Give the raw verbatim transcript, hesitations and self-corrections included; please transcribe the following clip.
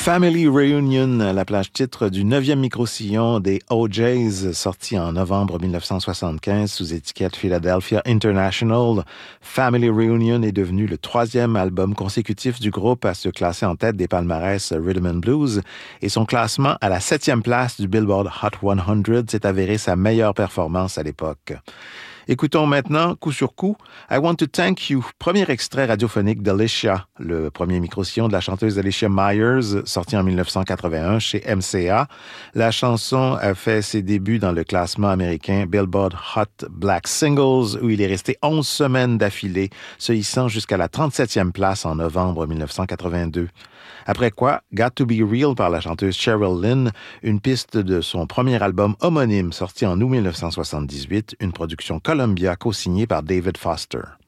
Family Reunion, la plage titre du neuvième micro-sillon des O Js, sorti en novembre dix-neuf cent soixante-quinze sous étiquette Philadelphia International. Family Reunion est devenu le troisième album consécutif du groupe à se classer en tête des palmarès Rhythm and Blues, et son classement à la septième place du Billboard Hot cent s'est avéré sa meilleure performance à l'époque. Écoutons maintenant, coup sur coup, I Want to Thank You, premier extrait radiophonique d'Alicia, le premier micro-sillon de la chanteuse Alicia Myers, sorti en dix-neuf cent quatre-vingt-un chez M C A. La chanson a fait ses débuts dans le classement américain Billboard Hot Black Singles, où il est resté onze semaines d'affilée, se hissant jusqu'à la trente-septième place en novembre dix-neuf cent quatre-vingt-deux. Après quoi, Got to Be Real par la chanteuse Cheryl Lynn, une piste de son premier album homonyme sorti en août dix-neuf cent soixante-dix-huit, une production Columbia co-signée par David Foster.